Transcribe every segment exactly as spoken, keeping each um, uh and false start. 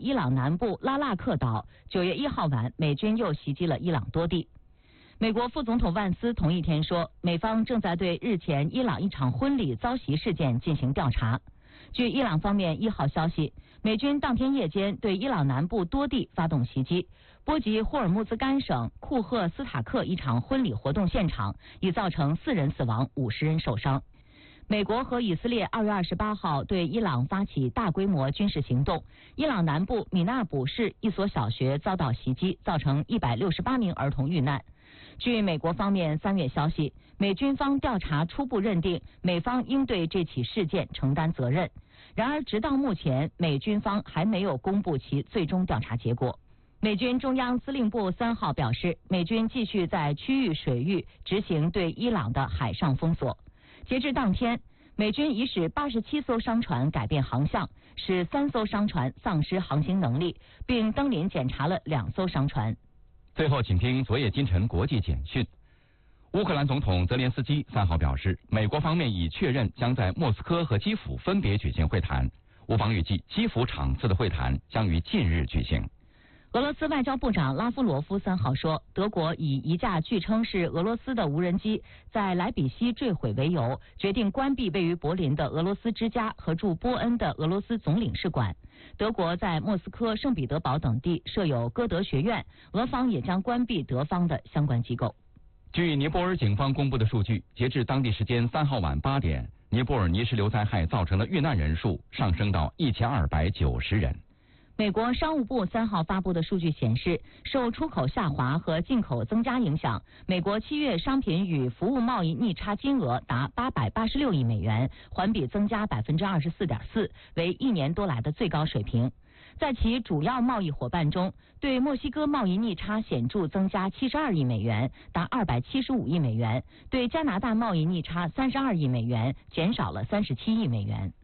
伊朗南部拉腊克岛，九月一号晚，美军又袭击了伊朗多地。美国副总统万斯同一天说，美方正在对日前伊朗一场婚礼遭袭事件进行调查。据伊朗方面一号消息，美军当天夜间对伊朗南部多地发动袭击，波及霍尔木兹干省库赫斯塔克一场婚礼活动现场，已造成四人死亡，五十人受伤。美国和以色列二月二十八号对伊朗发起大规模军事行动，伊朗南部米纳卜市一所小学遭到袭击，造成一百六十八名儿童遇难。据美国方面三月消息，美军方调查初步认定美方应对这起事件承担责任。然而，直到目前，美军方还没有公布其最终调查结果。美军中央司令部三号表示，美军继续在区域水域执行对伊朗的海上封锁。截至当天，美军已使八十七艘商船改变航向，使三艘商船丧失航行能力，并登临检查了两艘商船。 最后，请听昨夜今晨国际简讯。乌克兰总统泽连斯基三号表示，美国方面已确认将在莫斯科和基辅分别举行会谈。乌方预计基辅场次的会谈将于近日举行。 俄罗斯外交部长拉夫罗夫三号说，德国以一架据称是俄罗斯的无人机在莱比锡坠毁为由，决定关闭位于柏林的俄罗斯之家和驻波恩的俄罗斯总领事馆。德国在莫斯科、圣彼得堡等地设有歌德学院，俄方也将关闭德方的相关机构。 据尼泊尔警方公布的数据，截至当地时间三号晚八点，尼泊尔泥石流灾害造成的遇难人数上升到一千二百九十人。 美国商务部三号发布的数据显示，受出口下滑和进口增加影响，美国七月商品与服务贸易逆差金额达八百八十六亿美元，环比增加百分之二十四点四，为一年多来的最高水平。在其主要贸易伙伴中，对墨西哥贸易逆差显著增加七十二亿美元，达二百七十五亿美元；对加拿大贸易逆差三十二亿美元，减少了三十七亿美元。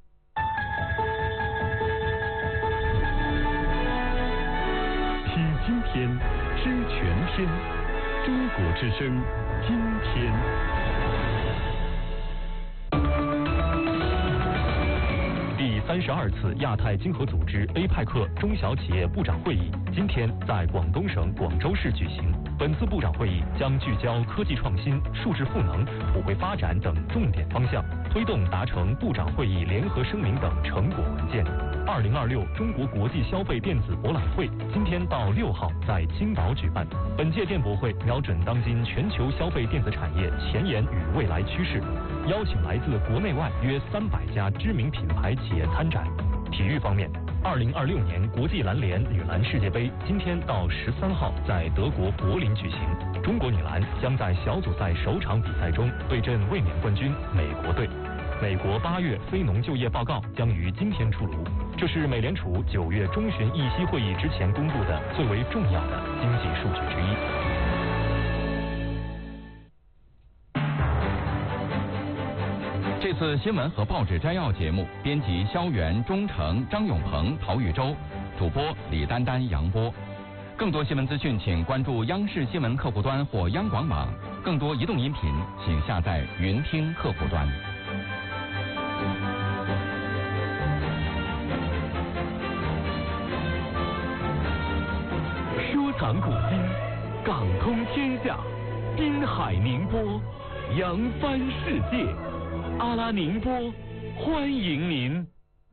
听今天，知全天，中国之声，今天。第三十二次亚太经合组织 A 派克中小企业部长会议今天在广东省广州市举行。本次部长会议将聚焦科技创新、数字赋能、普惠发展等重点方向，推动达成部长会议联合声明等成果文件。二零二六中国国际消费电子博览会今天到六号在青岛举办。本届电博会瞄准当今全球消费电子产业前沿与未来趋势，邀请来自国内外约三百家知名品牌企业参展。体育方面，二零二六年国际篮联女篮世界杯今天到十三号在德国柏林举行。中国女篮将在小组赛首场比赛中对阵卫冕冠军美国队。美国八月非农就业报告将于今天出炉，这是美联储九月中旬议息会议之前公布的最为重要的经济数据之一。 这次新闻和报纸摘要节目，编辑肖元、钟诚、张永鹏、陶宇洲，主播李丹丹、杨波。更多新闻资讯，请关注央视新闻客户端或央广网。更多移动音频，请下载云听客户端。 说谈古今，港通天下，滨海宁波，扬帆世界。阿拉宁波，欢迎您。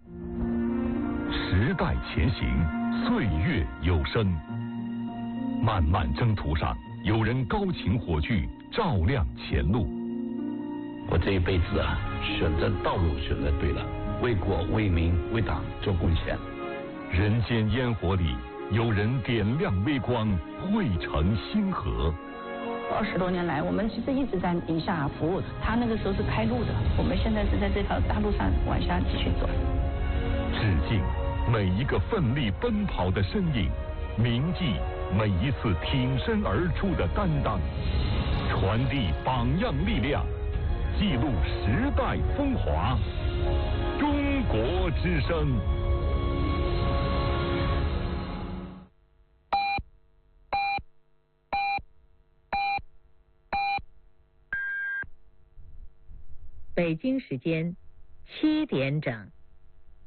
时代前行，岁月有声。漫漫征途上，有人高擎火炬，照亮前路。 我这一辈子啊，选择道路选择对了，为国为民为党做贡献。 人间烟火里，有人点亮微光，汇成星河。 二十多年来，我们其实一直在宁夏服务。他那个时候是开路的，我们现在是在这条大路上往下继续走。 致敬每一个奋力奔跑的身影，铭记每一次挺身而出的担当，传递榜样力量，记录时代风华。中国之声。 北京时间七点整。